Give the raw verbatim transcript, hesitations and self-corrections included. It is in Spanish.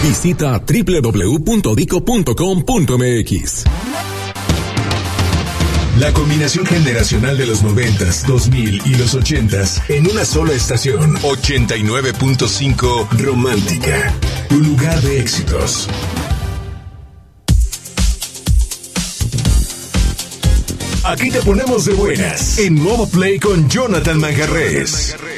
Visita doble u doble u doble u punto dico punto com punto eme equis. La combinación generacional de los noventas, dos mil y los ochentas en una sola estación. ochenta y nueve punto cinco Romántica, tu lugar de éxitos. Aquí te ponemos de buenas en Modo Play con Jonathan Manjarrés.